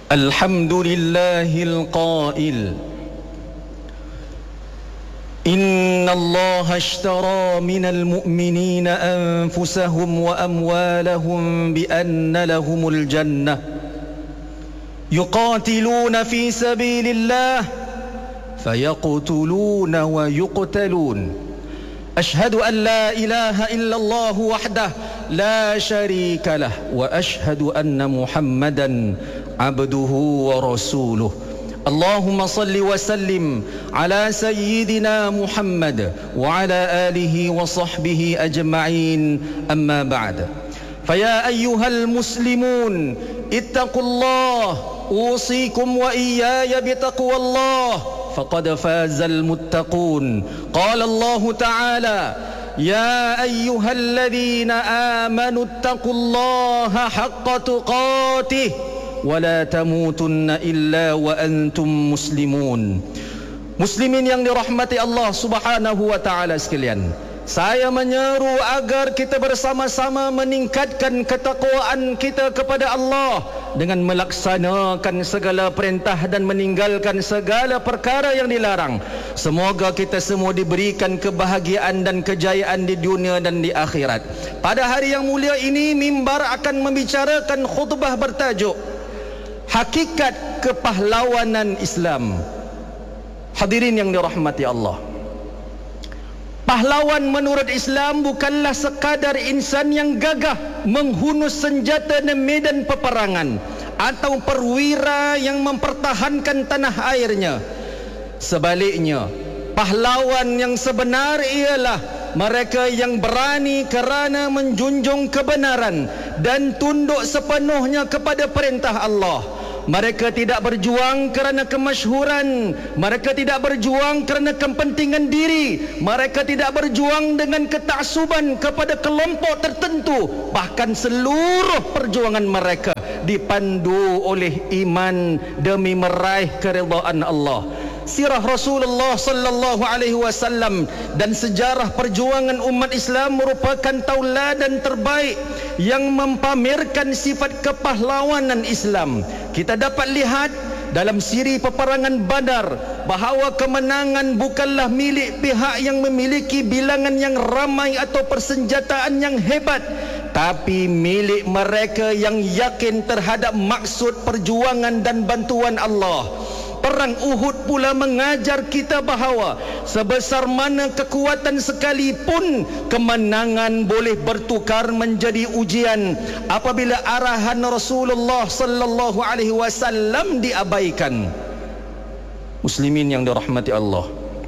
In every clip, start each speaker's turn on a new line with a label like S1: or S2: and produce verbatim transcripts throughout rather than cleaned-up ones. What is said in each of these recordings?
S1: الحمد لله القائل إن الله اشترى من المؤمنين أنفسهم وأموالهم بأن لهم الجنة يقاتلون في سبيل الله فيقتلون ويقتلون أشهد أن لا إله إلا الله وحده لا شريك له وأشهد أن محمدا عبده ورسوله اللهم صل وسلم على سيدنا محمد وعلى آله وصحبه أجمعين أما بعد فيا أيها المسلمون اتقوا الله أوصيكم وإياي بتقوى الله فقد فاز المتقون قال الله تعالى يا أيها الذين آمنوا اتقوا الله حق تقاته ولا تموتن إلا وأنتم مسلمون. Muslimin yang dirahmati Allah Subhanahu wa taala sekalian, saya menyeru agar kita bersama-sama meningkatkan ketakwaan kita kepada Allah dengan melaksanakan segala perintah dan meninggalkan segala perkara yang dilarang. Semoga kita semua diberikan kebahagiaan dan kejayaan di dunia dan di akhirat. Pada hari yang mulia ini, mimbar akan membicarakan khutbah bertajuk Hakikat Kepahlawanan Islam. Hadirin yang dirahmati Allah, pahlawan menurut Islam bukanlah sekadar insan yang gagah menghunus senjata di medan peperangan atau perwira yang mempertahankan tanah airnya. Sebaliknya, pahlawan yang sebenar ialah mereka yang berani kerana menjunjung kebenaran dan tunduk sepenuhnya kepada perintah Allah. Mereka tidak berjuang kerana kemasyhuran, mereka tidak berjuang kerana kepentingan diri, mereka tidak berjuang dengan ketaksuban kepada kelompok tertentu. Bahkan seluruh perjuangan mereka dipandu oleh iman demi meraih keridhaan Allah. Sirah Rasulullah sallallahu alaihi wasallam dan sejarah perjuangan umat Islam merupakan tauladan terbaik yang mempamerkan sifat kepahlawanan Islam. Kita dapat lihat dalam siri peperangan Badar bahawa kemenangan bukanlah milik pihak yang memiliki bilangan yang ramai atau persenjataan yang hebat, tapi milik mereka yang yakin terhadap maksud perjuangan dan bantuan Allah. Perang Uhud pula mengajar kita bahawa sebesar mana kekuatan sekalipun, kemenangan boleh bertukar menjadi ujian apabila arahan Rasulullah sallallahu alaihi wasallam diabaikan. Muslimin yang dirahmati Allah,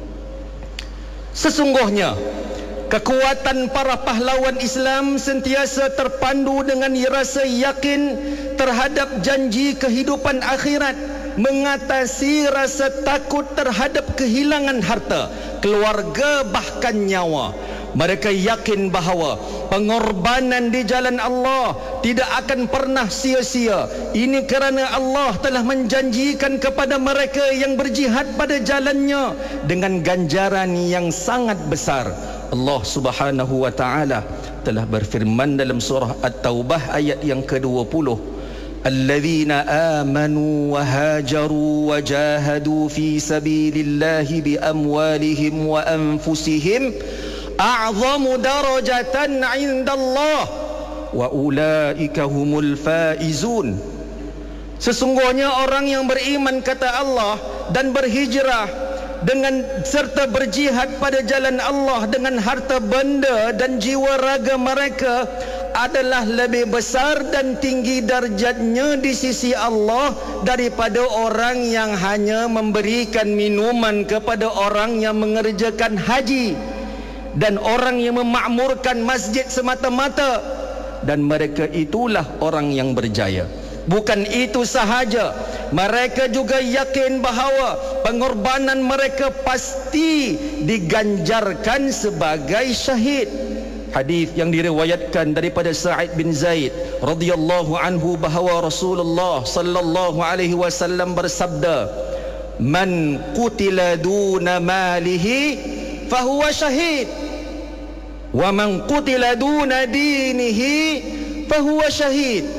S1: sesungguhnya kekuatan para pahlawan Islam sentiasa terpandu dengan rasa yakin terhadap janji kehidupan akhirat, mengatasi rasa takut terhadap kehilangan harta, keluarga, bahkan nyawa. Mereka yakin bahawa pengorbanan di jalan Allah tidak akan pernah sia-sia. Ini kerana Allah telah menjanjikan kepada mereka yang berjihad pada jalannya dengan ganjaran yang sangat besar. Allah Subhanahu wa taala telah berfirman dalam surah At-Taubah ayat yang ke-dua puluh, Alladzina amanu wa hajaru wa jahadu fi sabilillahi bi amwalihim wa anfusihim a'zamu darajatan 'indallah wa ulaika humul faizun. Sesungguhnya orang yang beriman, kata Allah, dan berhijrah dengan serta berjihad pada jalan Allah dengan harta benda dan jiwa raga mereka adalah lebih besar dan tinggi darjatnya di sisi Allah daripada orang yang hanya memberikan minuman kepada orang yang mengerjakan haji dan orang yang memakmurkan masjid semata-mata, dan mereka itulah orang yang berjaya. Bukan itu sahaja, mereka juga yakin bahawa pengorbanan mereka pasti diganjarkan sebagai syahid. Hadis yang diriwayatkan daripada Sa'id bin Zaid radhiyallahu anhu bahawa Rasulullah sallallahu alaihi wasallam bersabda, "Man qutila duna malihi fahuwa syahid, wa man qutila duna dinihi fahuwa syahid,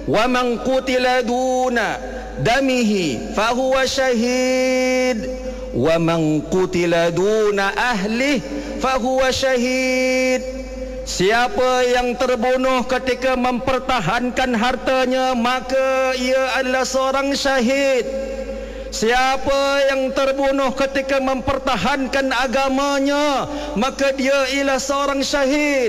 S1: wa man qutila duna damihi fahuwa syahid wa man qutila duna ahli fahuwa syahid. Siapa yang terbunuh ketika mempertahankan hartanya, maka ia adalah seorang syahid. Siapa yang terbunuh ketika mempertahankan agamanya, maka dia ialah seorang syahid.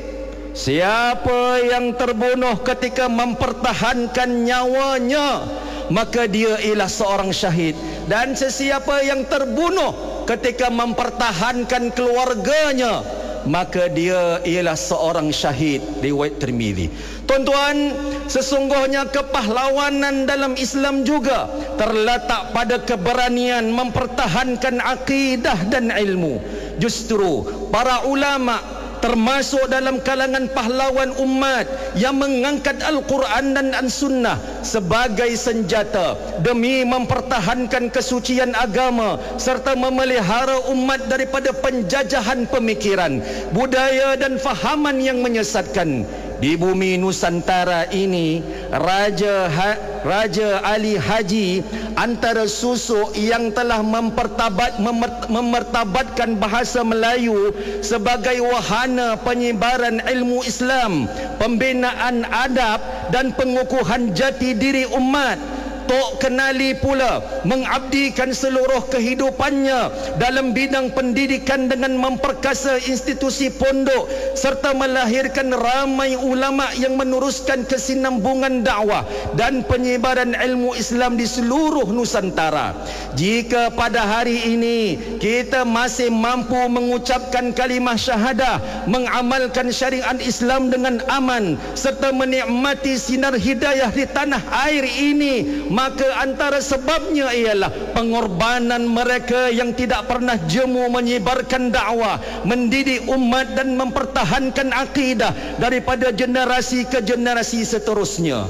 S1: Siapa yang terbunuh ketika mempertahankan nyawanya, maka dia ialah seorang syahid. Dan sesiapa yang terbunuh ketika mempertahankan keluarganya, maka dia ialah seorang syahid. Riwayat Tirmizi. Tuan-tuan, sesungguhnya kepahlawanan dalam Islam juga terletak pada keberanian mempertahankan akidah dan ilmu. Justru para ulama termasuk dalam kalangan pahlawan umat yang mengangkat Al-Quran dan As-Sunnah sebagai senjata demi mempertahankan kesucian agama serta memelihara umat daripada penjajahan pemikiran, budaya dan fahaman yang menyesatkan. Di bumi Nusantara ini, Raja ha, Raja Ali Haji antara susuk yang telah mempertabat, memert, memertabatkan bahasa Melayu sebagai wahana penyebaran ilmu Islam, pembinaan adab dan pengukuhan jati diri umat. Tok Kenali pula mengabdikan seluruh kehidupannya dalam bidang pendidikan dengan memperkasa institusi pondok serta melahirkan ramai ulama yang meneruskan kesinambungan dakwah dan penyebaran ilmu Islam di seluruh Nusantara. Jika pada hari ini kita masih mampu mengucapkan kalimah syahadah, mengamalkan syariat Islam dengan aman serta menikmati sinar hidayah di tanah air ini, maka antara sebabnya ialah pengorbanan mereka yang tidak pernah jemu menyebarkan dakwah, mendidik umat dan mempertahankan akidah daripada generasi ke generasi seterusnya.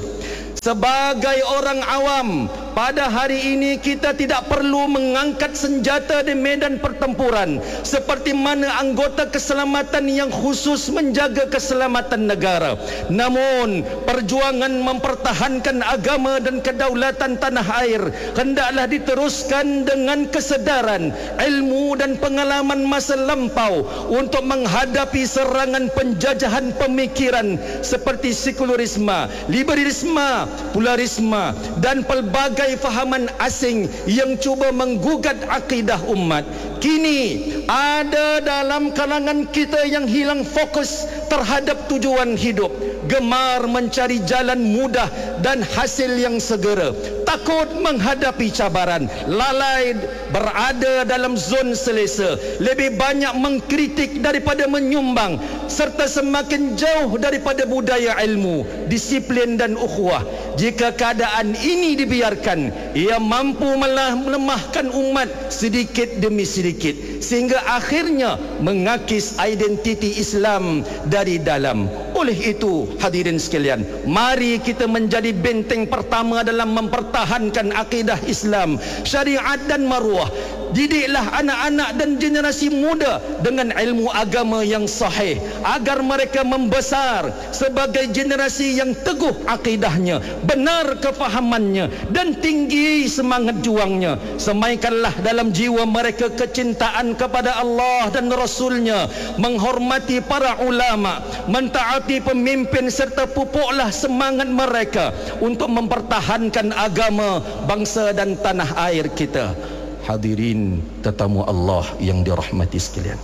S1: Sebagai orang awam, pada hari ini kita tidak perlu mengangkat senjata di medan pertempuran seperti mana anggota keselamatan yang khusus menjaga keselamatan negara. Namun, perjuangan mempertahankan agama dan kedaulatan tanah air hendaklah diteruskan dengan kesedaran, ilmu dan pengalaman masa lampau untuk menghadapi serangan penjajahan pemikiran seperti sekularisme, liberalisme, pluralisme dan pelbagai fahaman asing yang cuba menggugat akidah umat. Kini ada dalam kalangan kita yang hilang fokus terhadap tujuan hidup, gemar mencari jalan mudah dan hasil yang segera, takut menghadapi cabaran, lalai berada dalam zon selesa, lebih banyak mengkritik daripada menyumbang, serta semakin jauh daripada budaya ilmu, disiplin dan ukhuwah. Jika keadaan ini dibiarkan, ia mampu melemahkan umat sedikit demi sedikit sehingga akhirnya mengakis identiti Islam dari dalam. Oleh itu, hadirin sekalian, mari kita menjadi benteng pertama dalam mempertahankan akidah Islam, syariat dan maruah. Didiklah anak-anak dan generasi muda dengan ilmu agama yang sahih agar mereka membesar sebagai generasi yang teguh akidahnya, benar kefahamannya dan tinggi semangat juangnya. Semaikanlah dalam jiwa mereka kecintaan kepada Allah dan Rasulnya, menghormati para ulama, mentaati pemimpin serta pupuklah semangat mereka untuk mempertahankan agama, bangsa dan tanah air kita. Hadirin tetamu Allah yang dirahmati sekalian,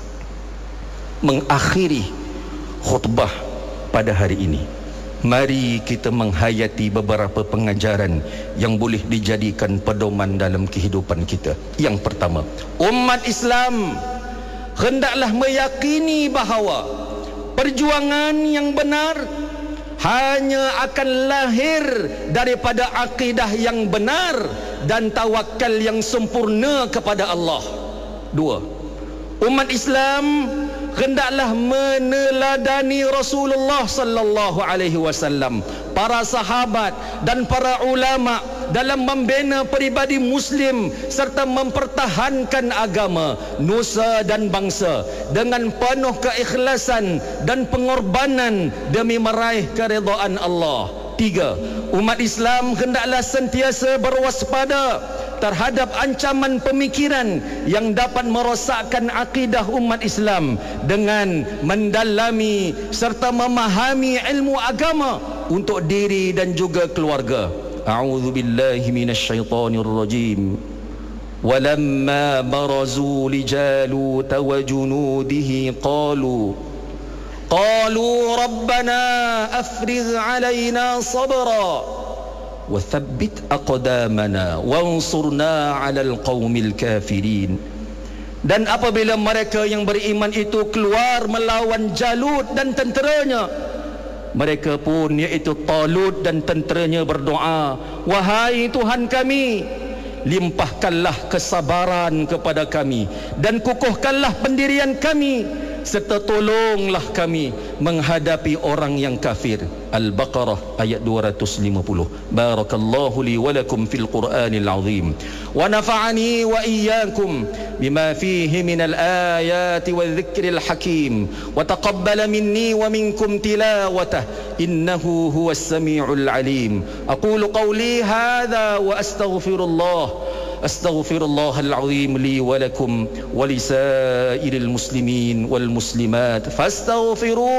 S1: mengakhiri khutbah pada hari ini, mari kita menghayati beberapa pengajaran yang boleh dijadikan pedoman dalam kehidupan kita. Yang pertama, umat Islam hendaklah meyakini bahawa perjuangan yang benar hanya akan lahir daripada akidah yang benar dan tawakal yang sempurna kepada Allah. Dua, umat Islam hendaklah meneladani Rasulullah sallallahu alaihi wasallam, para sahabat dan para ulama dalam membina peribadi muslim serta mempertahankan agama, nusa dan bangsa dengan penuh keikhlasan dan pengorbanan demi meraih keridhaan Allah. Tiga, umat Islam hendaklah sentiasa berwaspada terhadap ancaman pemikiran yang dapat merosakkan akidah umat Islam dengan mendalami serta memahami ilmu agama untuk diri dan juga keluarga. A'udzu billahi minasyaitonir rajim. Walamma barazu li Jalut wa junudihi qalu قالوا ربنا أفرغ علينا صبرا وثبت أقدامنا وانصرنا على القوم الكافرين. Dan apabila mereka yang beriman itu keluar melawan Jalut dan tenteranya, mereka pun iaitu Talut dan tenteranya berdoa, wahai Tuhan kami, limpahkanlah kesabaran kepada kami dan kukuhkanlah pendirian kami, serta tolonglah kami menghadapi orang yang kafir. Al-Baqarah ayat dua ratus lima puluh. Barakallahu li wa lakum fil Qur'anil azim wa nafa'ani wa iyyakum bima fihi minal ayati wadh-dhikril hakim wa taqabbala minni wa minkum tilawatah innahu huwas samiul alim. Aqulu qawli hadha wa astaghfirullah أستغفر الله العظيم لي ولكم ولسائر المسلمين والمسلمات فاستغفروه